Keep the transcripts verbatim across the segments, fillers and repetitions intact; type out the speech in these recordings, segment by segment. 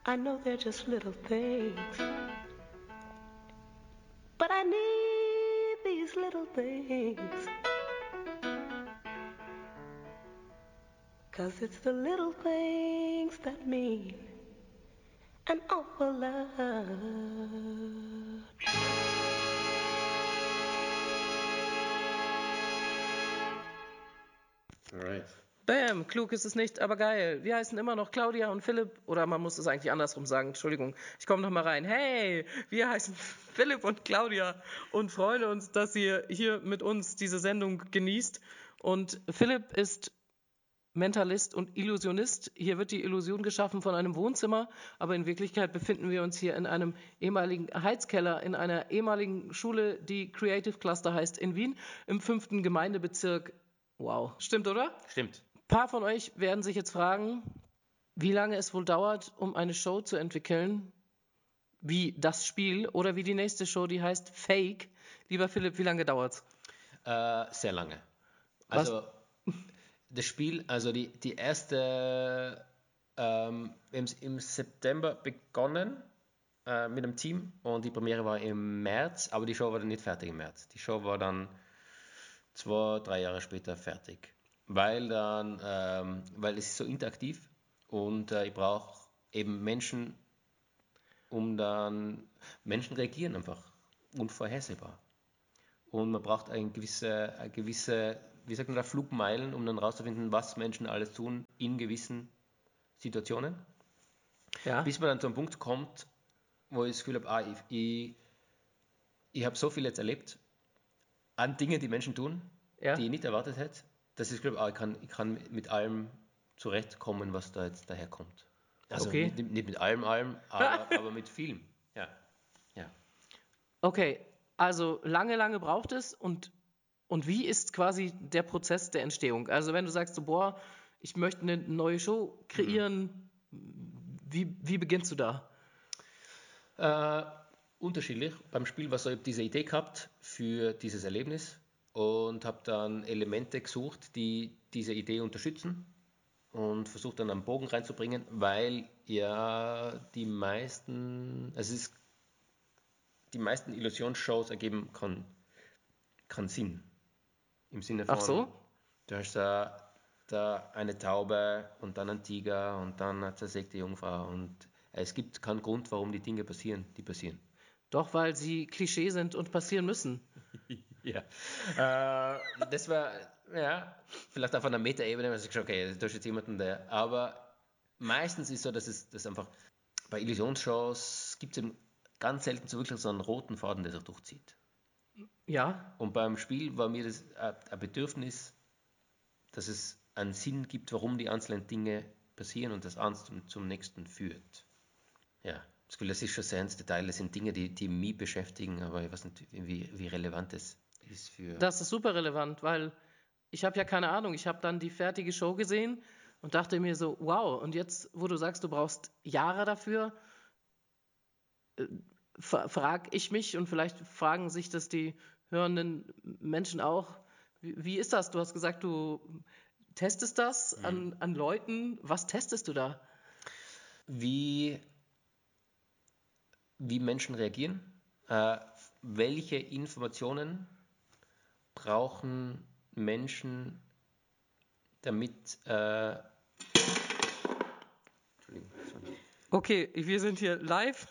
I know they're just little things, but I need these little things, 'cause it's the little things that mean an awful lot. Alright. Bam, klug ist es nicht, aber geil. Wir heißen immer noch Claudia und Philipp, oder man muss es eigentlich andersrum sagen, Entschuldigung, ich komme noch mal rein. Hey, wir heißen Philipp und Claudia und freuen uns, dass ihr hier mit uns diese Sendung genießt. Und Philipp ist Mentalist und Illusionist. Hier wird die Illusion geschaffen von einem Wohnzimmer, aber in Wirklichkeit befinden wir uns hier in einem ehemaligen Heizkeller, in einer ehemaligen Schule, die Creative Cluster heißt, in Wien, im fünften Gemeindebezirk. Wow, stimmt, oder? Stimmt. Ein paar von euch werden sich jetzt fragen, wie lange es wohl dauert, um eine Show zu entwickeln, wie das Spiel oder wie die nächste Show, die heißt Fake. Lieber Philipp, wie lange dauert's? Äh, sehr lange. Was? Also das Spiel, also die, die erste, ähm, wir haben im September begonnen äh, mit dem Team und die Premiere war im März, aber die Show war dann nicht fertig im März. Die Show war dann zwei, drei Jahre später fertig. Weil dann, ähm, weil es ist so interaktiv und äh, ich brauche eben Menschen, um dann, Menschen reagieren einfach unvorhersehbar. Und man braucht eine gewisse, eine gewisse, wie sagt man da, Flugmeilen, um dann rauszufinden, was Menschen alles tun in gewissen Situationen. Ja. Bis man dann zu einem Punkt kommt, wo ich das Gefühl habe, ah, ich, ich, ich habe so viel jetzt erlebt an Dingen, die Menschen tun, Ja. die ich nicht erwartet hätte, dass ich glaube, ah, ich, kann, ich kann mit allem zurechtkommen, was da jetzt daherkommt. Also Okay. nicht, nicht mit allem, allem, aber, aber mit vielem. Ja. Ja. Okay, also lange, lange braucht es und, und wie ist quasi der Prozess der Entstehung? Also wenn du sagst, so, boah, ich möchte eine neue Show kreieren, wie, wie beginnst du da? Äh, unterschiedlich. Beim Spiel war so, ich habe diese Idee gehabt für dieses Erlebnis und habe dann Elemente gesucht, die diese Idee unterstützen und versucht dann einen Bogen reinzubringen, weil ja die meisten, also es ist, die meisten Illusionsshows ergeben keinen keinen Sinn. Im Sinne von, Ach so? du hast da, da eine Taube und dann einen Tiger und dann eine zersägte Jungfrau und es gibt keinen Grund, warum die Dinge passieren, die passieren. Doch, weil sie Klischee sind und passieren müssen. Ja, äh, das war, ja, vielleicht auf einer Metaebene, weil ich gesagt okay, da ist jetzt jemanden, der, aber meistens ist es so, dass es dass einfach bei Illusionsshows gibt es eben ganz selten so wirklich so einen roten Faden, der sich durchzieht. Ja, Und beim Spiel war mir das ein ein Bedürfnis, dass es einen Sinn gibt, warum die einzelnen Dinge passieren und das eins zum, zum nächsten führt. Ja, das Gefühl, das ist schon sehr ins Detail, das sind Dinge, die, die mich beschäftigen, aber ich weiß nicht, wie, wie relevant das ist für... das ist super relevant, weil ich habe ja keine Ahnung. Ich habe dann die fertige Show gesehen und dachte mir so, wow, und jetzt, wo du sagst, du brauchst Jahre dafür, äh, fra- frag ich mich und vielleicht fragen sich das die hörenden Menschen auch, wie, wie ist das? Du hast gesagt, du testest das an, an Leuten. Was testest du da? wie, wie Menschen reagieren, äh, welche Informationen brauchen Menschen, damit... Äh, Entschuldigung, sorry. Okay, wir sind hier live.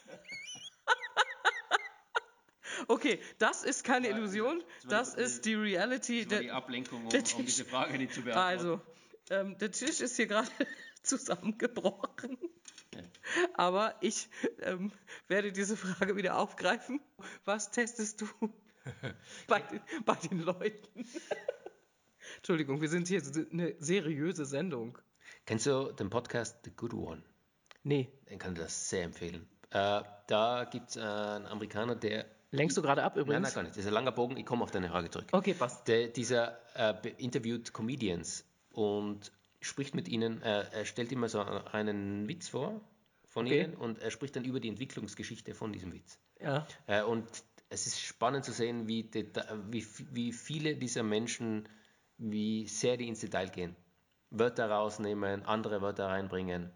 Okay, das ist keine Das war- Illusion, das war das die- ist die Reality. Das war die Der, Ablenkung, um, der um Tisch- diese Frage nicht zu beantworten. also, ähm, der Tisch ist hier gerade zusammengebrochen. Ja. Aber ich ähm, werde diese Frage wieder aufgreifen. Was testest du bei, den, bei den Leuten? Entschuldigung, wir sind hier so eine seriöse Sendung. Kennst du den Podcast The Good One? Nee, Den kann ich das sehr empfehlen. Äh, da gibt es einen Amerikaner, der... lenkst du gerade ab Nein, übrigens? nein, gar nicht. Das ist ein langer Bogen. Ich komme auf deine Frage zurück. Okay, passt. Der, dieser äh, be- interviewt Comedians und spricht mit ihnen. Äh, er stellt immer so einen Witz vor von Okay. ihnen und er spricht dann über die Entwicklungsgeschichte von diesem Witz. Ja, Äh, und es ist spannend zu sehen, wie, deta- wie, wie viele dieser Menschen, wie sehr die ins Detail gehen. Wörter rausnehmen, andere Wörter reinbringen.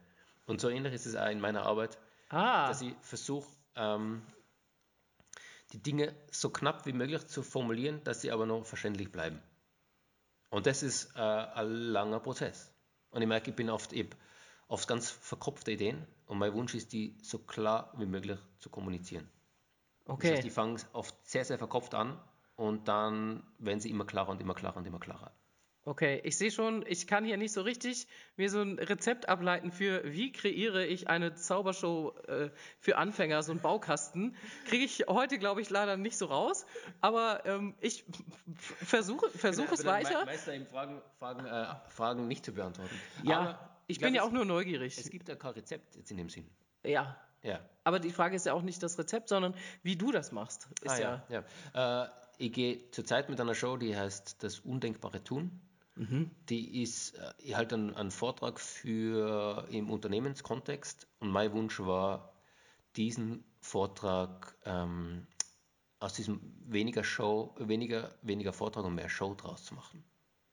Und so ähnlich ist es auch in meiner Arbeit, Ah, dass ich versuche, ähm, die Dinge so knapp wie möglich zu formulieren, dass sie aber noch verständlich bleiben. Und das ist äh, ein langer Prozess. Und ich merke, ich bin oft, ich hab oft ganz verkopfte Ideen und mein Wunsch ist, die so klar wie möglich zu kommunizieren. Das heißt, okay. ich fange oft sehr, sehr verkopft an und dann werden sie immer klarer und immer klarer und immer klarer. Okay, ich sehe schon, ich kann hier nicht so richtig mir so ein Rezept ableiten für, wie kreiere ich eine Zaubershow äh, für Anfänger, so einen Baukasten. Kriege ich heute, glaube ich, leider nicht so raus, aber ähm, ich f- versuche versuch es weiter. Meister eben Fragen, Fragen, äh, Fragen nicht zu beantworten. Ja, Aber ich glaub, bin ja es, auch nur neugierig. es gibt ja kein Rezept jetzt in dem Sinn. Ja, Ja. aber die Frage ist ja auch nicht das Rezept, sondern wie du das machst, ist Ah, ja. ja, ja. Äh, ich gehe zurzeit mit einer Show, die heißt Das Undenkbare Tun. Mhm. Die ist, äh, ich halte einen, einen Vortrag für im Unternehmenskontext und mein Wunsch war, diesen Vortrag ähm, aus diesem weniger Show, weniger, weniger Vortrag und mehr Show draus zu machen.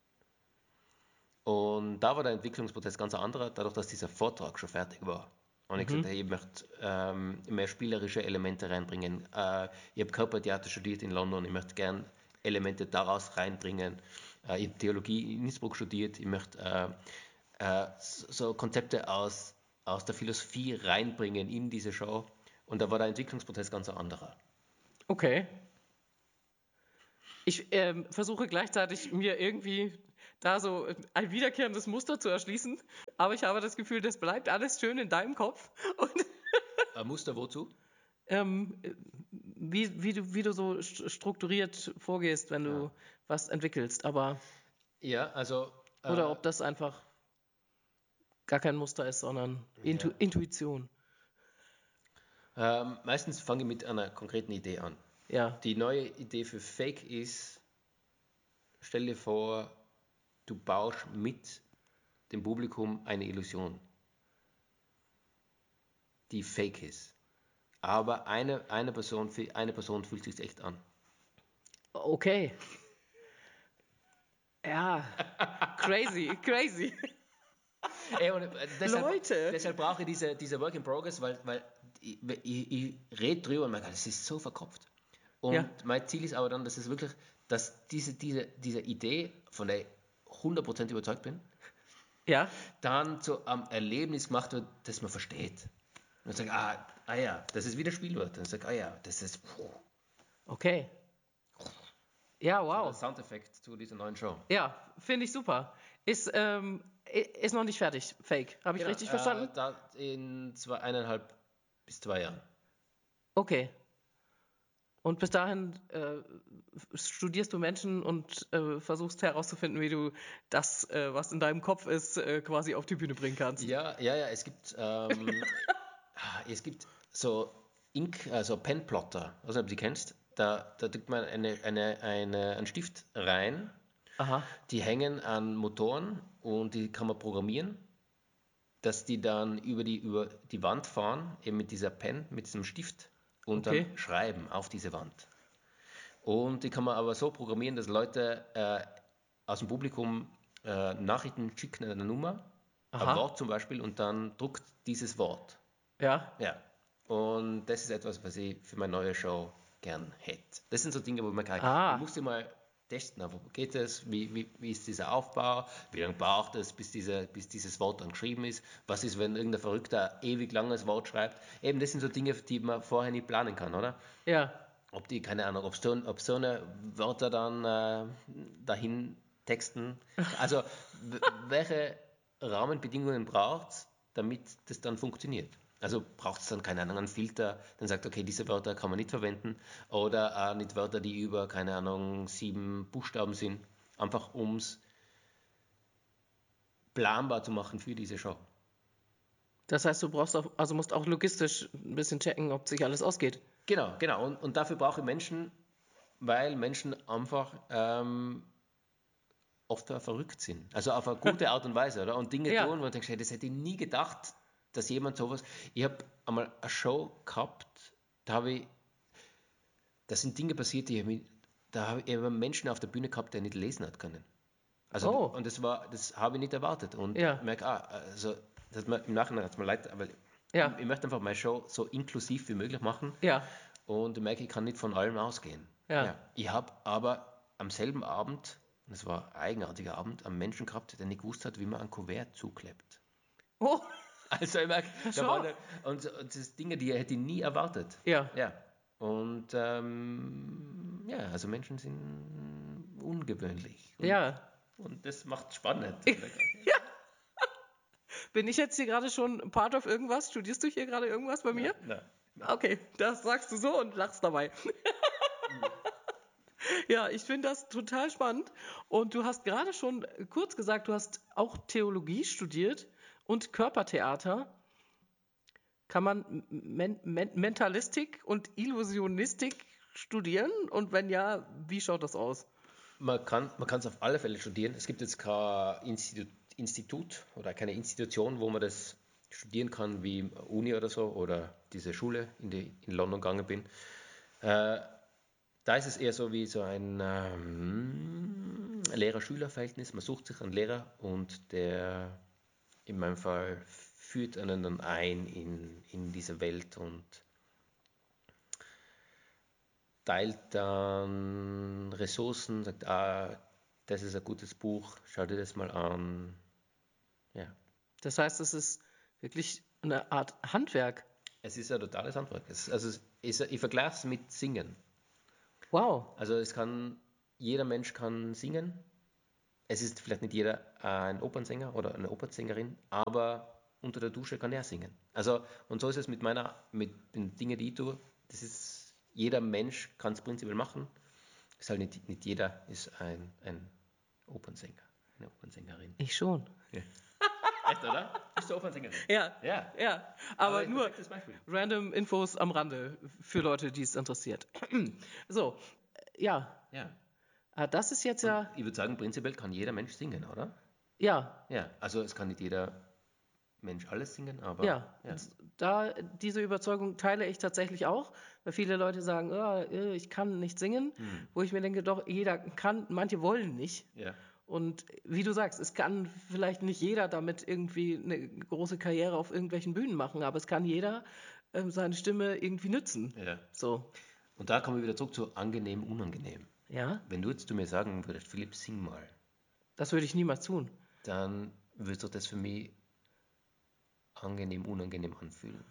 Und da war der Entwicklungsprozess ganz anderer, dadurch, dass dieser Vortrag schon fertig war. Und ich gesagt, Mhm. hey, ich möchte ähm, mehr spielerische Elemente reinbringen. Äh, ich habe Körpertheater studiert in London, ich möchte gern Elemente daraus reinbringen. Äh, ich habe Theologie in Innsbruck studiert, ich möchte äh, äh, so so Konzepte aus, aus der Philosophie reinbringen in diese Show. Und da war der Entwicklungsprozess ganz ein anderer. Okay. Ich ähm, versuche gleichzeitig mir irgendwie da so ein wiederkehrendes Muster zu erschließen, aber ich habe das Gefühl, das bleibt alles schön in deinem Kopf. Und Ein Muster wozu? ähm, wie, wie, du, wie du so st- strukturiert vorgehst, wenn du Ja, was entwickelst, aber ja also oder äh, ob das einfach gar kein Muster ist, sondern Intu ja. Intuition. Ähm, meistens fange ich mit einer konkreten Idee an. Ja, Die neue Idee für Fake ist, stell dir vor, du baust mit dem Publikum eine Illusion, die fake ist. Aber eine, eine, Person, eine Person fühlt sich echt an. okay. Ja, crazy, crazy. Ey, und äh, deshalb, Leute. deshalb brauche ich diese, diese Work in Progress, weil, weil ich, ich, ich rede drüber und merke, das ist so verkopft. Ja, Und mein Ziel ist aber dann, dass es wirklich, dass diese, diese, diese Idee, von der ich hundert Prozent überzeugt bin, ja, dann zu einem Erlebnis gemacht wird, das man versteht. Und sagt, ah, ah ja, das ist wie das Spielwort. Und sagt, ah ja, das ist puh, okay. Ja, so der wow. Soundeffekt zu dieser neuen Show. Ja, finde ich super. Ist, ähm, i- ist noch nicht fertig. Fake. Habe ich Genau, richtig äh, verstanden? da in zwei, eineinhalb bis zwei Jahren. Okay. Und bis dahin äh, studierst du Menschen und äh, versuchst herauszufinden, wie du das, äh, was in deinem Kopf ist, äh, quasi auf die Bühne bringen kannst. Ja, ja, ja, es gibt, ähm, es gibt so Ink, also Penplotter, also ob du die kennst, da, da tut man eine, eine, eine, einen Stift rein, Aha. die hängen an Motoren und die kann man programmieren, dass die dann über die, über die Wand fahren, eben mit dieser Pen, mit diesem Stift und dann Okay. schreiben auf diese Wand. Und die kann man aber so programmieren, dass Leute äh, aus dem Publikum äh, Nachrichten schicken an eine Nummer, ein Aha. Wort zum Beispiel, und dann druckt dieses Wort. Ja. Ja. Und das ist etwas, was ich für meine neue Show gern hätte. Das sind so Dinge, wo man kann, ich Ah. musste mal testen, wo geht es, wie, wie, wie ist dieser Aufbau, wie lange braucht es, bis, diese, bis dieses Wort dann geschrieben ist, was ist, wenn irgendein Verrückter ewig langes Wort schreibt. Eben, das sind so Dinge, die man vorher nicht planen kann, oder? Ja. Ob die, keine Ahnung, ob so, ob so eine Wörter dann äh, dahin texten. Also, w- welche Rahmenbedingungen braucht es, damit das dann funktioniert? Also braucht es dann, keine Ahnung, einen Filter, dann sagt, okay, diese Wörter kann man nicht verwenden oder auch nicht Wörter, die über, keine Ahnung, sieben Buchstaben sind, einfach um es planbar zu machen für diese Show. Das heißt, du brauchst auch, also musst auch logistisch ein bisschen checken, ob sich alles ausgeht. Genau, genau. Und, und dafür brauche ich Menschen, weil Menschen einfach ähm, oft verrückt sind. Also auf eine gute Art und Weise, oder? Und Dinge Ja. tun, wo man denkt, hey, das hätte ich nie gedacht, dass jemand sowas. Ich habe einmal eine Show gehabt, da habe ich, da sind Dinge passiert, die ich mich, da habe ich einen Menschen auf der Bühne gehabt, der nicht lesen hat können. Also, Oh. und das war, das habe ich nicht erwartet. Und Ja. merke, ah, also das hat mir, im Nachhinein hat es mir leid, aber Ja. ich, ich möchte einfach meine Show so inklusiv wie möglich machen. Ja. Und ich merke, ich kann nicht von allem ausgehen. Ja. Ich habe aber am selben Abend, das war ein eigenartiger Abend, einen Menschen gehabt, der nicht gewusst hat, wie man ein Kuvert zuklebt. Oh. Also ich merke, da Schau. waren, und, und das sind Dinge, die hätte ich nie erwartet. Ja. Ja. Und ähm, ja, also Menschen sind ungewöhnlich. Und, Ja. und das macht spannend. Bin ich jetzt hier gerade schon part of irgendwas? Studierst du hier gerade irgendwas bei mir? Nein, Okay, das sagst du so und lachst dabei. Ja, ich finde das total spannend. Und du hast gerade schon kurz gesagt, du hast auch Theologie studiert und Körpertheater. Kann man Men Men Mentalistik und Illusionistik studieren? Und wenn ja, wie schaut das aus? Man kann man es auf alle Fälle studieren. Es gibt jetzt kein Institut, Institut oder keine Institution, wo man das studieren kann, wie Uni oder so, oder diese Schule, in die ich in London gegangen bin. Äh, da ist es eher so wie so ein ähm, Lehrer-Schüler-Verhältnis. Man sucht sich einen Lehrer und der in meinem Fall führt einen dann ein in, in diese Welt und teilt dann Ressourcen, sagt, ah, das ist ein gutes Buch, schau dir das mal an. Ja, Das heißt, es ist wirklich eine Art Handwerk. es ist ein totales Handwerk. Es, also es ist, ich vergleiche es mit Singen. Wow. Also es kann, jeder Mensch kann singen. Es ist vielleicht nicht jeder ein Opernsänger oder eine Opernsängerin, aber unter der Dusche kann er singen. Also, und so ist es mit meiner, mit den Dingen, die ich tue. Das ist, jeder Mensch kann es prinzipiell machen. Ist halt nicht, nicht jeder ist ein, ein Opernsänger, eine Opernsängerin. Ich schon. Ja. Echt, oder? Bist du Opernsängerin? Ja. Ja. Ja. Aber ein nur perfektes Beispiel. random Infos am Rande für Leute, die es interessiert. So, äh, ja. Ja. Ah, das ist jetzt ja. Ich würde sagen, prinzipiell kann jeder Mensch singen, oder? Ja. Ja. Also es kann nicht jeder Mensch alles singen, aber Ja, ja. da diese Überzeugung teile ich tatsächlich auch, weil viele Leute sagen, "Ah, äh, ich kann nicht singen", Hm. wo ich mir denke, doch, jeder kann, manche wollen nicht. Ja. Und wie du sagst, es kann vielleicht nicht jeder damit irgendwie eine große Karriere auf irgendwelchen Bühnen machen, aber es kann jeder ähm, seine Stimme irgendwie nützen. Ja. So, Und da kommen wir wieder zurück zu angenehm, unangenehm. ja, Wenn du jetzt zu mir sagen würdest, Philipp, sing mal, das würde ich niemals tun. dann würdest du das für mich angenehm, unangenehm anfühlen.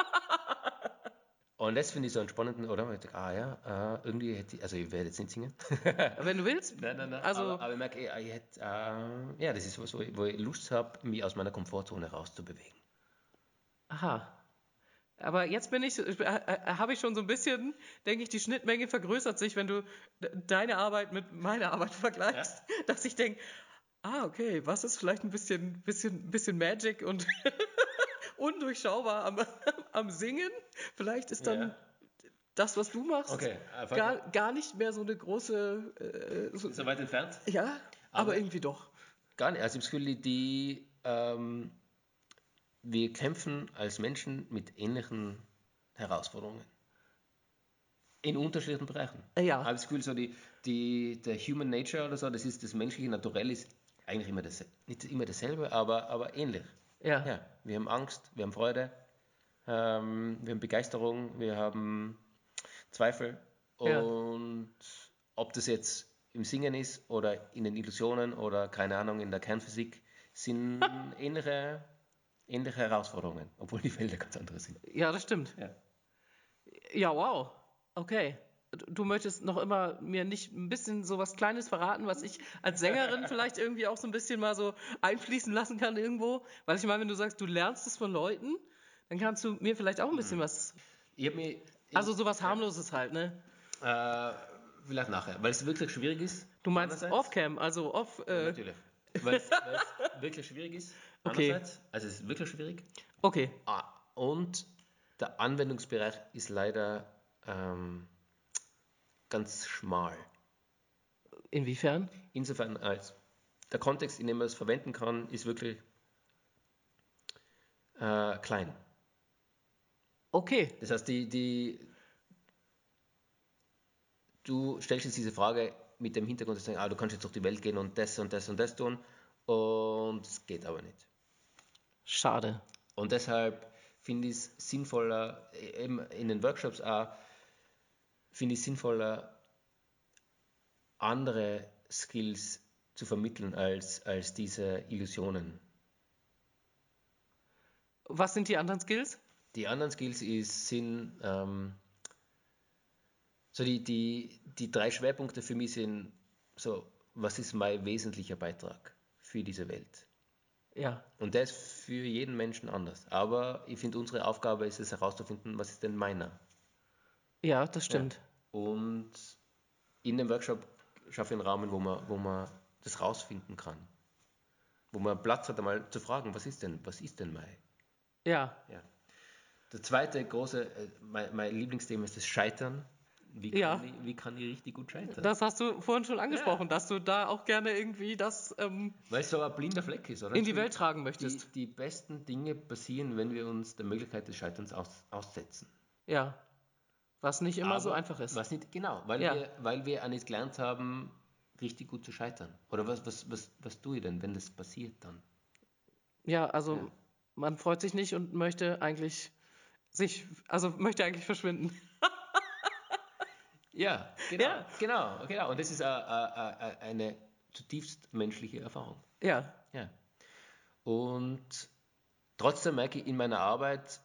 Und das finde ich so einen spannenden, oder? Weil ich denke, ah ja, äh, irgendwie hätte ich, also ich werde jetzt nicht singen. Aber wenn du willst, Nein, nein, nein. also aber, aber ich merke, ich, ich hätte, äh, ja, das ist was, wo ich, wo ich Lust habe, mich aus meiner Komfortzone rauszubewegen. aha. Aber jetzt bin ich, äh, äh, habe ich schon so ein bisschen, denke ich, die Schnittmenge vergrößert sich, wenn du de- deine Arbeit mit meiner Arbeit vergleichst, dass ich denke, ah, okay, was ist vielleicht ein bisschen, bisschen, bisschen Magic und undurchschaubar am, am Singen? Vielleicht ist dann Ja. das, was du machst, Okay, äh, fang gar, mal. gar nicht mehr so eine große, äh, so, So weit entfernt? ja, aber, Aber- irgendwie doch. Gar nicht. Also ich habe das Gefühl, die, ähm, wir kämpfen als Menschen mit ähnlichen Herausforderungen. In unterschiedlichen Bereichen. Äh, ja. Ich habe das Gefühl, so die, die, der Human Nature oder so, das ist das menschliche Naturell ist eigentlich immer das, nicht immer dasselbe, aber, aber ähnlich. Ja. Ja, wir haben Angst, wir haben Freude, ähm, wir haben Begeisterung, wir haben Zweifel. Ja. Und ob das jetzt im Singen ist oder in den Illusionen oder keine Ahnung in der Kernphysik, sind ähnliche, ähnliche Herausforderungen, obwohl die Felder ganz andere sind. Ja, das stimmt. Ja. Ja, wow. Okay. Du du möchtest noch immer mir nicht ein bisschen so was Kleines verraten, was ich als Sängerin vielleicht irgendwie auch so ein bisschen mal so einfließen lassen kann irgendwo? Weil ich meine, wenn du sagst, du lernst es von Leuten, dann kannst du mir vielleicht auch ein bisschen was, Ich habe mich. also sowas harmloses halt, ne? Äh, vielleicht nachher, weil es wirklich schwierig ist. Du meinst Einerseits- Off-Cam, also off, Ja, äh, natürlich. Weil es weil es wirklich schwierig ist. Okay. Einerseits, also es ist wirklich schwierig. okay. Ah, und der Anwendungsbereich ist leider ähm, ganz schmal. Inwiefern? Insofern als der Kontext, in dem man es verwenden kann, ist wirklich äh, klein. Okay. Das heißt, die, die, du stellst jetzt diese Frage mit dem Hintergrund, dass du sagst, ah, du kannst jetzt durch die Welt gehen und das und das und das tun und es geht aber nicht. Schade. Und deshalb finde ich es sinnvoller, eben in den Workshops auch, finde ich es sinnvoller, andere Skills zu vermitteln als, als diese Illusionen. Was sind die anderen Skills? Die anderen Skills ist, sind, ähm, so die, die, die drei Schwerpunkte für mich sind, so, was ist mein wesentlicher Beitrag für diese Welt? Ja. Und der ist für jeden Menschen anders. Aber ich finde, unsere Aufgabe ist es herauszufinden, was ist denn meiner? Ja, das stimmt. Und in dem Workshop schaffe ich einen Rahmen, wo man, wo man das rausfinden kann. Wo man Platz hat, einmal zu fragen, was ist denn, was ist denn mein? Ja. Ja. Das zweite große, äh, mein, mein Lieblingsthema ist das Scheitern. Wie kann, Ja. ich, wie kann ich richtig gut scheitern? Das hast du vorhin schon angesprochen, Ja. dass du da auch gerne irgendwie das ähm, Weil es so ein blinder Fleck ist, oder? in die Welt tragen möchtest. Die, die besten Dinge passieren, wenn wir uns der Möglichkeit des Scheiterns aus, aussetzen. Ja. Was nicht immer Aber so einfach ist. Was nicht, genau, weil, Ja. wir, weil wir auch nicht gelernt haben, richtig gut zu scheitern. Oder was, was, was, was tue ich denn, wenn das passiert dann? Ja, also Ja. man freut sich nicht und möchte eigentlich sich, also möchte eigentlich verschwinden. Ja, genau, Ja. genau, genau. Und das ist a, a, a, eine zutiefst menschliche Erfahrung. Ja. Ja. Und trotzdem merke ich in meiner Arbeit,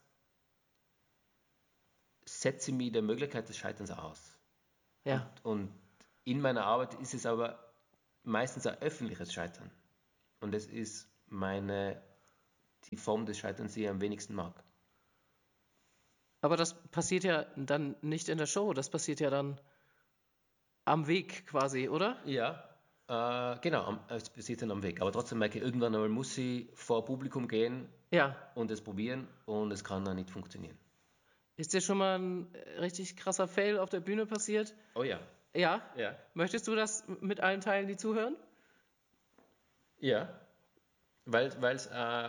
setze ich mich der Möglichkeit des Scheiterns aus. Ja. Und, und in meiner Arbeit ist es aber meistens ein öffentliches Scheitern. Und das ist meine, die Form des Scheiterns, die ich am wenigsten mag. Aber das passiert ja dann nicht in der Show, das passiert ja dann am Weg quasi, oder? Ja, äh, genau, am, es passiert dann am Weg. Aber trotzdem merke ich, irgendwann einmal muss ich vor Publikum gehen Ja. und es probieren und es kann dann nicht funktionieren. Ist dir schon mal ein äh, richtig krasser Fail auf der Bühne passiert? Oh ja. Ja? Ja. Möchtest du das mit allen teilen, die zuhören? Ja, weil es äh,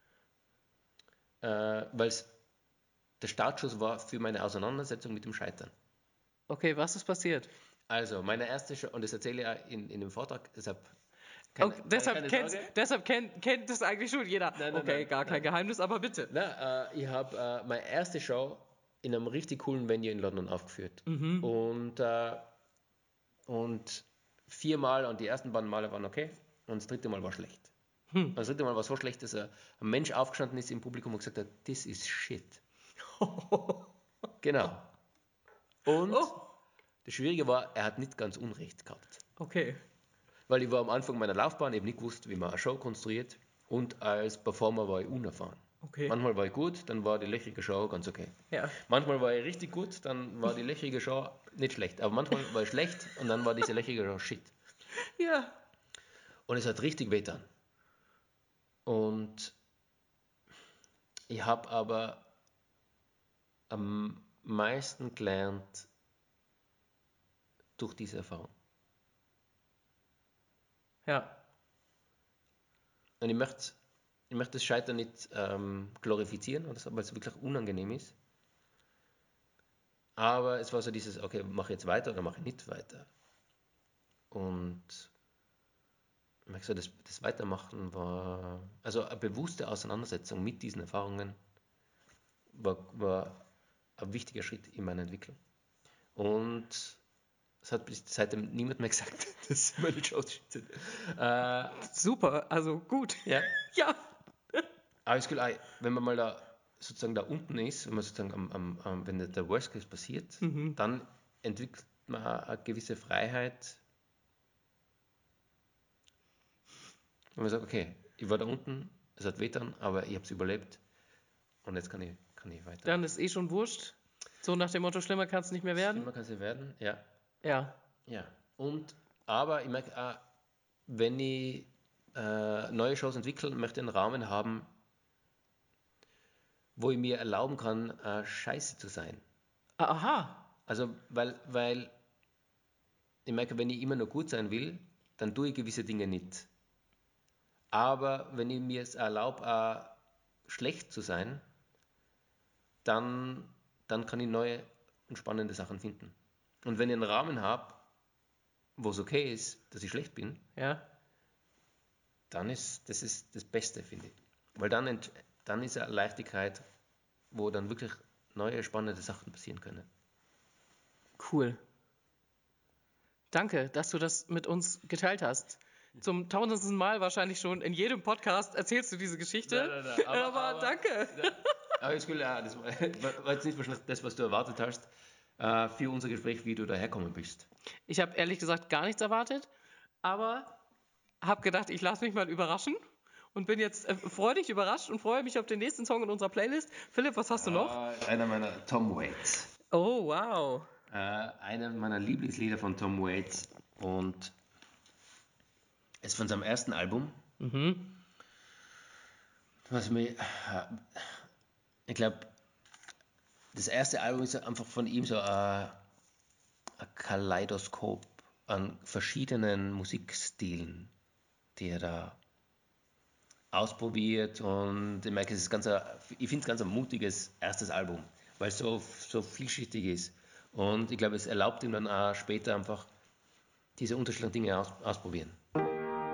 äh, weil's der Startschuss war für meine Auseinandersetzung mit dem Scheitern. Okay, was ist passiert? Also, meine erste Show, und das erzähle ich ja in, in dem Vortrag, deshalb keine, Okay, deshalb keine kennt, Sorge. deshalb kennt, kennt das eigentlich schon jeder. Nein, nein, okay, nein, gar kein nein. Geheimnis, aber bitte. Na, äh, ich habe äh, meine erste Show in einem richtig coolen Venue in London aufgeführt. Und, äh, und viermal, und die ersten beiden Male waren okay, und das dritte Mal war schlecht. Und das dritte Mal war so schlecht, dass ein Mensch aufgestanden ist im Publikum und gesagt hat, this is shit. Genau. Und Oh. das Schwierige war, er hat nicht ganz Unrecht gehabt. Okay. Weil ich war am Anfang meiner Laufbahn eben nicht gewusst, wie man eine Show konstruiert. Und als Performer war ich unerfahren. Okay. Manchmal war ich gut, dann war die löchrige Show ganz okay. Ja. Manchmal war ich richtig gut, dann war die löchrige Show nicht schlecht. Aber manchmal war ich schlecht und dann war diese löchrige Show shit. Ja. Und es hat richtig wehgetan. Und ich habe aber am meisten gelernt durch diese Erfahrung. Ja. Und ich möchte, ich möchte das Scheitern nicht ähm, glorifizieren, weil es wirklich unangenehm ist. Aber es war so dieses, okay, mache ich jetzt weiter oder mache ich nicht weiter? Und ich merke so, das, das Weitermachen war, also eine bewusste Auseinandersetzung mit diesen Erfahrungen war, war ein wichtiger Schritt in meiner Entwicklung. Und es hat bis seitdem niemand mehr gesagt, dass meine Shows shit sind. Äh, Super, also gut. ja. Ja. Aber ich glaube, wenn man mal da sozusagen da unten ist, wenn man sozusagen am, am, am wenn der Worst Case passiert, dann entwickelt man eine gewisse Freiheit. Wenn man sagt, okay, ich war da unten, es hat wehgetan, aber ich habe es überlebt und jetzt kann ich, kann ich weiter. Dann ist eh schon wurscht. So nach dem Motto, schlimmer kann es nicht mehr werden. Schlimmer kann es nicht werden, ja. Ja. Ja. Und, aber ich merke auch, wenn ich äh, neue Shows entwickle, möchte ich einen Rahmen haben, wo ich mir erlauben kann, äh, scheiße zu sein. Aha. Also, weil, weil ich merke, wenn ich immer nur gut sein will, dann tue ich gewisse Dinge nicht. Aber wenn ich mir es erlaube, auch schlecht zu sein, dann, dann kann ich neue und spannende Sachen finden. Und wenn ich einen Rahmen habe, wo es okay ist, dass ich schlecht bin, Ja. dann ist das ist das Beste, finde ich. Weil dann, ent, dann ist eine Leichtigkeit, wo dann wirklich neue, spannende Sachen passieren können. Cool. Danke, dass du das mit uns geteilt hast. Zum tausendsten Mal wahrscheinlich schon in jedem Podcast erzählst du diese Geschichte. Nein, nein, nein, aber, aber, aber danke. Ja, aber ich will, ja, das war, war jetzt nicht wahrscheinlich das, was du erwartet hast, äh, für unser Gespräch, wie du daherkommen bist. Ich habe ehrlich gesagt gar nichts erwartet, aber habe gedacht, ich lasse mich mal überraschen und bin jetzt äh, freudig überrascht und freue mich auf den nächsten Song in unserer Playlist. Philipp, was hast du noch? Äh, einer meiner Tom Waits. Oh, wow. Äh, einer meiner Lieblingslieder von Tom Waits und ist von seinem ersten Album. Mhm. Was mir, äh, ich glaube, das erste Album ist einfach von ihm so ein, ein Kaleidoskop an verschiedenen Musikstilen, die er da ausprobiert, und ich merke, es ist ganz ein, ich finde es ganz ein mutiges erstes Album, weil es so, so vielschichtig ist, und ich glaube, es erlaubt ihm dann auch später einfach diese unterschiedlichen Dinge aus, ausprobieren.